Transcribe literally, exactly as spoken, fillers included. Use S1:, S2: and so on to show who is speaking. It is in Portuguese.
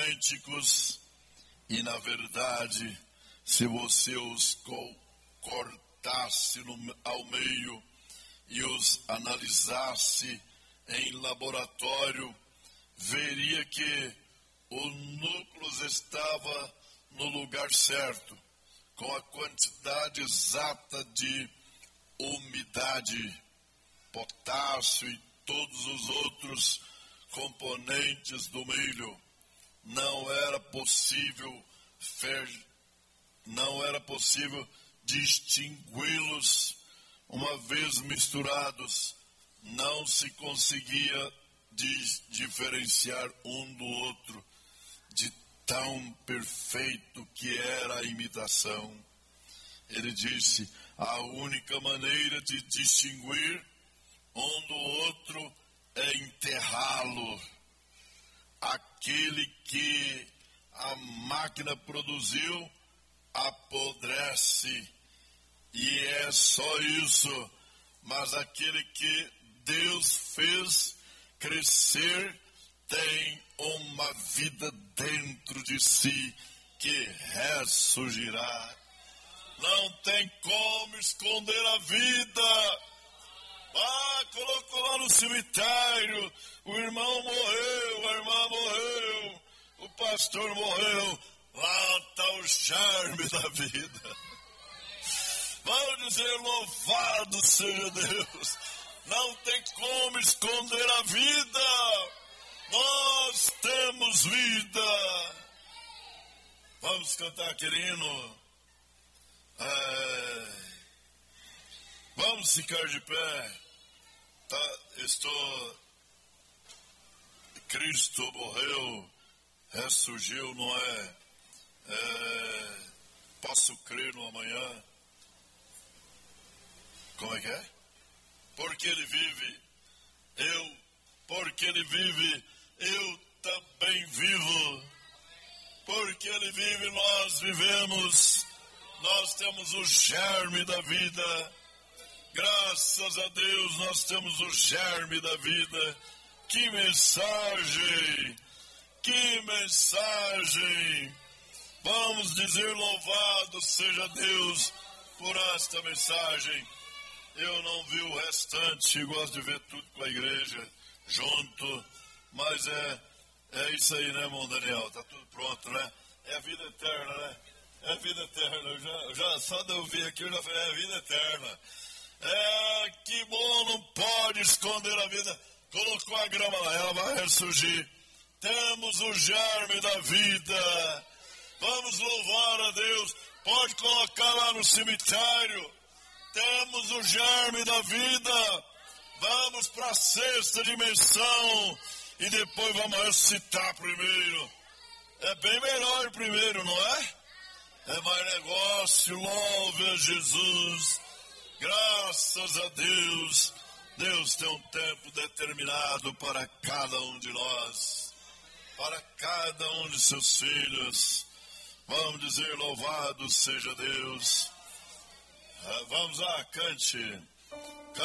S1: idênticos, e na verdade, se você os co- cortasse no, ao meio e os analisasse em laboratório, veria que o núcleo estava no lugar certo, com a quantidade exata de umidade, potássio e todos os outros componentes do milho. Não era possível fer... não era possível distingui-los. Uma vez misturados, não se conseguia di- diferenciar um do outro, de tão perfeito que era a imitação. Ele disse: a única maneira de distinguir um do outro é enterrá-lo. Aquele que a máquina produziu apodrece, e é só isso. Mas aquele que Deus fez crescer tem uma vida dentro de si que ressurgirá. Não tem como esconder a vida. Ah, colocou lá no cemitério, o irmão morreu, a irmã morreu, o pastor morreu. Lá está o charme da vida. Vamos dizer, louvado seja Deus. Não tem como esconder a vida. Nós temos vida. Vamos cantar aquele hino. É... Vamos ficar de pé. Tá, estou... Cristo morreu, ressurgiu, não é? é... Posso crer no amanhã. Como é que é? Porque ele vive, eu, porque ele vive, eu também vivo. Porque ele vive, nós vivemos. Nós temos o germe da vida. Graças a Deus nós temos o germe da vida. Que mensagem! Que mensagem! Vamos dizer louvado seja Deus por esta mensagem. Eu não vi o restante, gosto de ver tudo com a igreja junto, mas é, é isso aí, né, irmão Daniel? Tá tudo pronto, né? É a vida eterna, né? É a vida eterna. Eu já, já, só de eu vir aqui, eu já falei, é a vida eterna. É, que bom, não pode esconder a vida. Colocou a grama lá, ela vai ressurgir. Temos o germe da vida. Vamos louvar a Deus. Pode colocar lá no cemitério. Temos o germe da vida. Vamos para a sexta dimensão. E depois vamos ressuscitar primeiro. É bem melhor primeiro, não é? É mais negócio. Louve a Jesus. Graças a Deus. Deus tem um tempo determinado para cada um de nós. Para cada um de seus filhos. Vamos dizer louvado seja Deus. Vamos lá, cante.